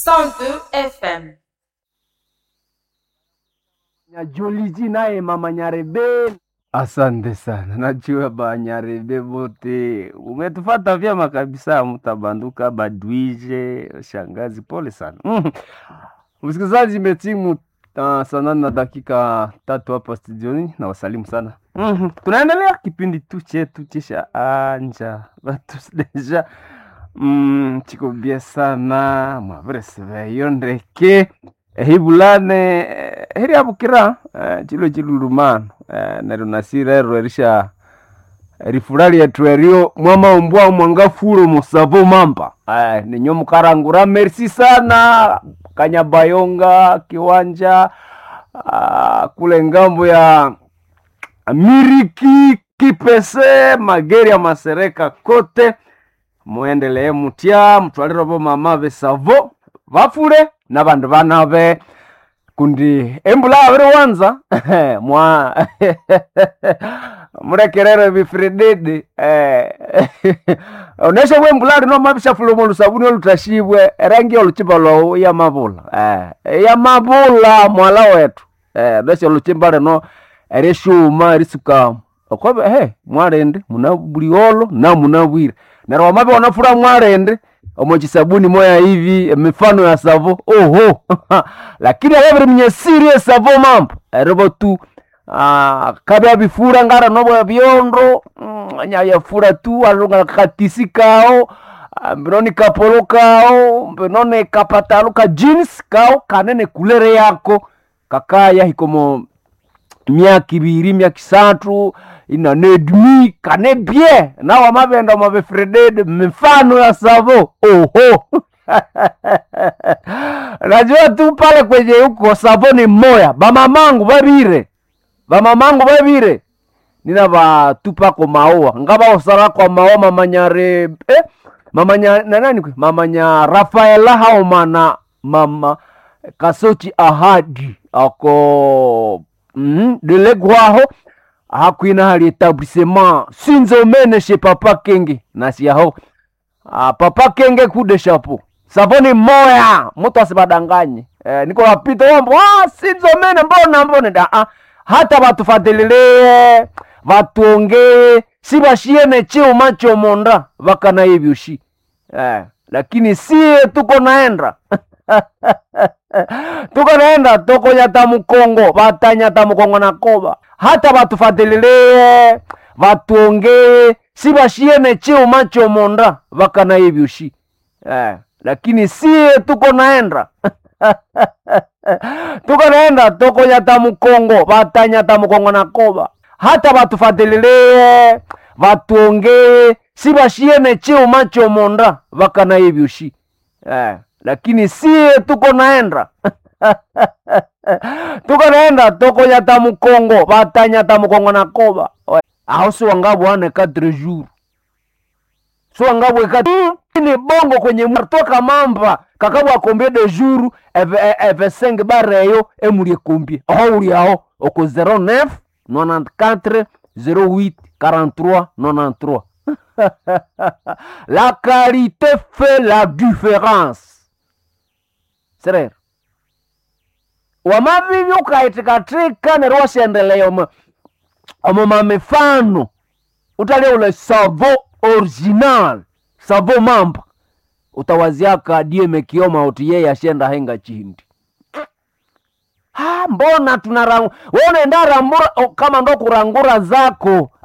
102 FM. Nyajoliji naye mama Nyarebe. Asante sana. Najua ba Nyarebe bote. Umetufata vyema kabisa, mtabanduka badwije, shangazi, pole sana. Msikilizaji, imetimu sana na dakika 3 hapa studioni, na wasalimu sana. Tunaendelea kipindi tu chetu chisha anja. Batu deja chiko bia sana, mwavrese yondeke. Hibulane heri abukira chilo chilulumano nero nasira erisha rifurali ya tuerio mwama umbwa mwangafulo musavo mamba ninyo mukarangura. Merci sana Kanyabayonga kiwanja kule ngambo ya Miriki Kipese Mageri ya Masereka kote. Muendelee mutia mtwaliro bo mama be savo vafure n'abantu banabe kundi embula abere wanza mwa murekerere bifredede onesha we embula no mabisha fulo sabuni olutashibwe rangi oluchibalo ya mabula mwala wetu bese oluchimbale no ereshuma risuka okobe mwarende munabuliolo na munabwire nero mabe wanafura mwarende omochi sabuni moya hivi mifano ya savo oho lakini abere mnye serious savo mambo robo tu kabya bifura ngara nobo byondo nya yafura tu alunga katisikao mbinoni kapolokao mbinoni kapataluka jeans kao kanene kulere yako kakaya hikomo miaka 2 miaka 3 ina nedmi kane bie na wa mabenda mabefredede mfano ya savo oho najua tu pale kwenye huko savo ni moya bamamangu babire nina ba tupa kwa maoa ngaba osara kwa maoa mamanyare mamanya Rafaela Haomana mama Kasochi Ahadi ako delegwaho hakuina hali etablissement sinzo mene chez papa Kenge nasi yaho papa Kenge kude chapeau savoni moya mtu asibadanganye niko wapita wambo sinzo mene mbona da hata batufadelele batuongee sibashiene cheo macho monda bakana hivyushi lakini sie tuko naenda toko nyata mukongo batanyata mukongo nakoba hata batufadelele batuongee sibashiene cheo macho monda bakana hivyushi lakini sie tuko naenda toko nyata mukongo batanyata mukongo nakoba hata batufadelele batuongee sibashiene cheo macho monda bakana hivyushi lakini sie tuko naenda toko nyata mukongo batanyata mukongo nakoba aho si wangabu wane 4 jours si wangabu ni bongo kwenye toka mamba kakabu akombie de jours eve 5 bareyo emulie kombie aho uri aho oko 09 94 08 43 93 la qualité fait la différence. Sere wamavivi ukaitikatika nerwa shendeleo omo mamifano utalia ule savo original savo mamba utawaziaka dieme kioma uti yeye ashenda henga chindi mbona tunarangura wewe unaenda rambura kama ndo kurangura zako